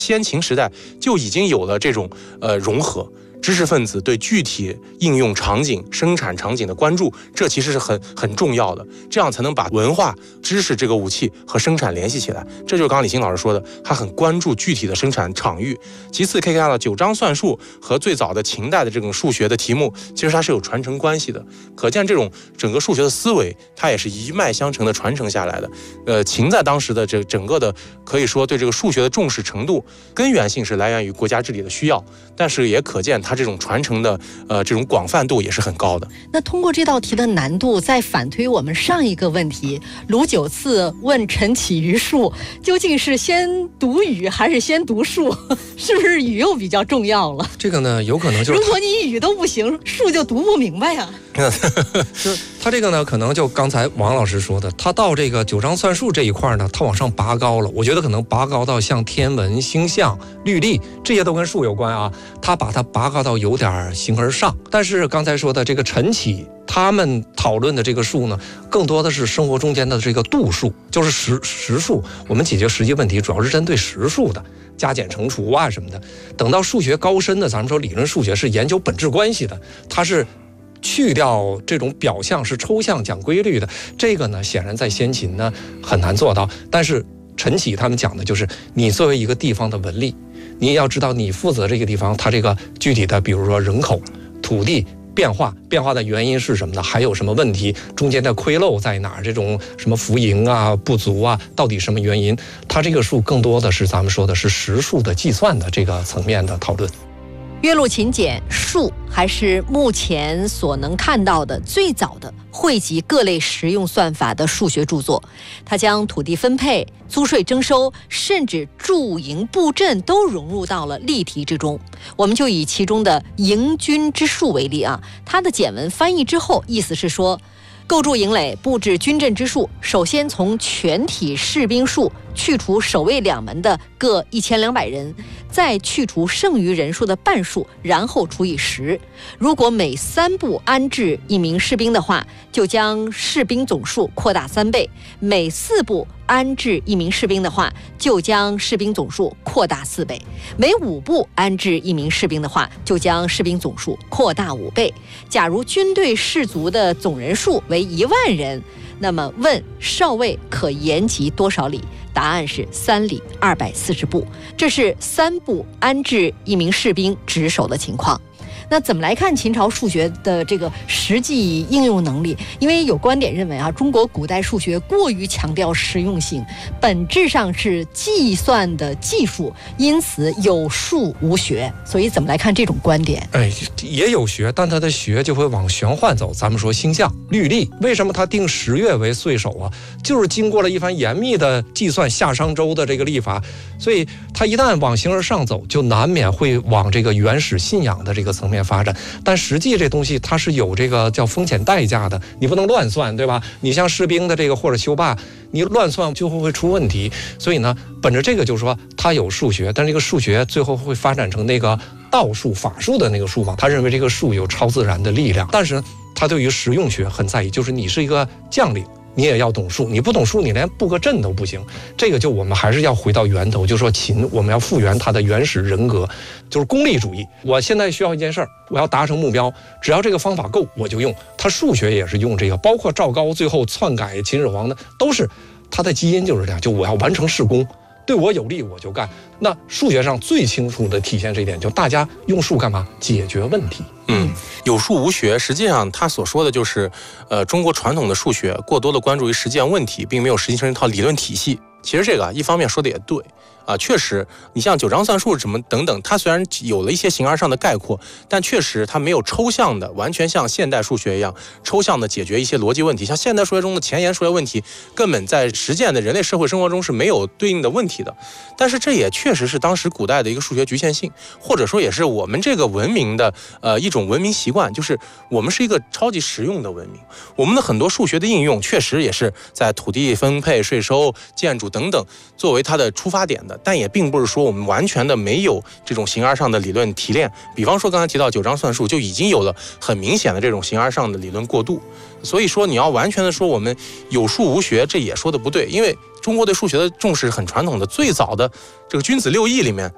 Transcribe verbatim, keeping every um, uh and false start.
先秦时代就已经有了这种呃融合。知识分子对具体应用场景、生产场景的关注，这其实是很很重要的，这样才能把文化、知识这个武器和生产联系起来。这就是刚刚李欣老师说的，他很关注具体的生产场域。其次可以看到，九章算术和最早的秦代的这种数学的题目，其实它是有传承关系的。可见这种整个数学的思维，它也是一脉相承的传承下来的。呃，秦在当时的这整个的可以说对这个数学的重视程度，根源性是来源于国家治理的需要，但是也可见它这种传承的呃这种广泛度也是很高的。 那通过这道题的难度，再反推我们上一个问题，卢九次问陈启于数，究竟是先读语还是先读数？是不是语又比较重要了？ 这个呢，有可能就是如果你语都不行，数就读不明白呀、 啊。就是他这个呢，可能就刚才王老师说的，他到这个九章算术这一块呢，他往上拔高了。我觉得可能拔高到像天文、星象、律历这些都跟数有关啊，他把它拔高到有点形而上。但是刚才说的这个陈启他们讨论的这个数呢，更多的是生活中间的这个度数，就是实实数。我们解决实际问题主要是针对实数的，加减乘除啊什么的。等到数学高深的，咱们说理论数学是研究本质关系的，它是去掉这种表象，是抽象讲规律的。这个呢，显然在先秦呢很难做到。但是陈启他们讲的就是，你作为一个地方的文力，你也要知道你负责这个地方它这个具体的，比如说人口、土地变化，变化的原因是什么呢？还有什么问题？中间的亏漏在哪儿？这种什么浮盈啊、不足啊，到底什么原因？它这个数更多的是咱们说的是实数的计算的这个层面的讨论。 岳麓秦简数还是目前所能看到的最早的汇集各类实用算法的数学著作。它将土地分配、租税征收，甚至驻营布阵都融入到了例题之中。我们就以其中的营军之数为例啊，它的简文翻译之后，意思是说，构筑营垒、布置军阵之数，首先从全体士兵数去除守卫两门的各一千两百人，再去除剩余人数的半数，然后除以十。如果每三步安置一名士兵的话，就将士兵总数扩大三倍；每四步安置一名士兵的话，就将士兵总数扩大四倍；每五步安置一名士兵的话，就将士兵总数扩大五倍。假如军队士卒的总人数为一万人，那么问少尉可延及多少里？答案是三里二百四十步。这是三步安置一名士兵值守的情况。那怎么来看秦朝数学的这个实际应用能力？因为有观点认为啊，中国古代数学过于强调实用性，本质上是计算的技术，因此有数无学。所以怎么来看这种观点？ 哎，也有学，但它的学就会往玄幻走。咱们说星象、律历，为什么它定十月为岁首啊？就是经过了一番严密的计算，夏商周的这个历法，所以它一旦往形而上走，就难免会往这个原始信仰的这个层面发展。但实际这东西它是有这个叫风险代价的，你不能乱算，对吧？你像士兵的这个或者修坝，你乱算就会会出问题。所以呢，本着这个就是说它有数学，但这个数学最后会发展成那个道术法术的那个术嘛，他认为这个术有超自然的力量。但是他对于实用学很在意，就是你是一个将领，你也要懂数，你不懂数，你连布个阵都不行。这个就我们还是要回到源头，就说秦，我们要复原它的原始人格，就是功利主义。我现在需要一件事儿，我要达成目标，只要这个方法够，我就用。他数学也是用这个，包括赵高最后篡改秦始皇的，都是他的基因就是这样，就我要完成事功，对我有利我就干。那数学上最清楚的体现这一点，就大家用数干嘛？解决问题。 嗯，有数无学，实际上他所说的就是，呃，中国传统的数学过多的关注于实践问题，并没有实际成一套理论体系。其实这个啊，一方面说的也对啊，确实，你像九章算术什么等等，它虽然有了一些形而上的概括，但确实它没有抽象的，完全像现代数学一样抽象的解决一些逻辑问题。像现代数学中的前沿数学问题，根本在实践的人类社会生活中是没有对应的问题的。但是这也确实是当时古代的一个数学局限性，或者说也是我们这个文明的呃一种文明习惯，就是我们是一个超级实用的文明。我们的很多数学的应用，确实也是在土地分配、税收、建筑等等作为它的出发点的，但也并不是说我们完全的没有这种形而上的理论提炼。比方说刚才提到九章算术，就已经有了很明显的这种形而上的理论过渡。所以说你要完全的说我们有数无学，这也说的不对，因为中国对数学的重视很传统的，最早的这个君子六艺里面